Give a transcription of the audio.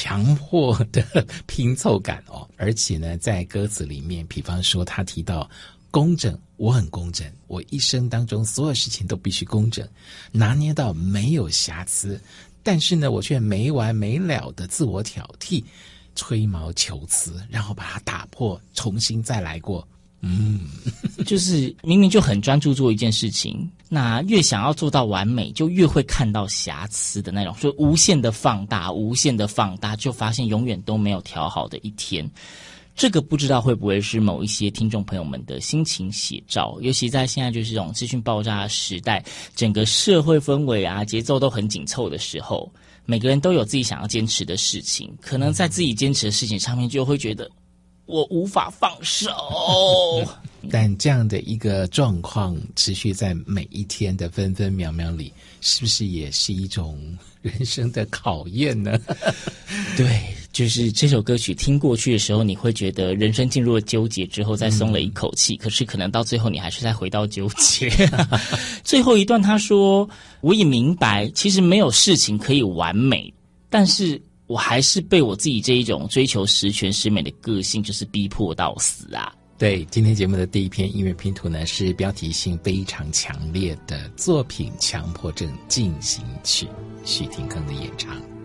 强迫的拼凑感哦。而且呢，在歌词里面，比方说他提到公正，我很公正，我一生当中所有事情都必须公正，拿捏到没有瑕疵，但是呢，我却没完没了的自我挑剔，吹毛求疵，然后把它打破，重新再来过。 就是明明就很专注做一件事情，那越想要做到完美，就越会看到瑕疵的那种，就无限的放大，无限的放大，就发现永远都没有调好的一天。这个不知道会不会是某一些听众朋友们的心情写照，尤其在现在就是这种资讯爆炸的时代，整个社会氛围啊节奏都很紧凑的时候，每个人都有自己想要坚持的事情，可能在自己坚持的事情上面就会觉得我无法放手。 但这样的一个状况持续在每一天的分分秒秒里，是不是也是一种人生的考验呢？ 对，就是这首歌曲听过去的时候，你会觉得人生进入了纠结之后再松了一口气，可是可能到最后你还是再回到纠结。最后一段他说，我也明白其实没有事情可以完美，但是我还是被我自己这一种追求十全十美的个性就是逼迫到死啊。 对，今天节目的第一篇音乐拼图呢，是标题性非常强烈的作品《强迫症进行曲》，许廷铿的演唱。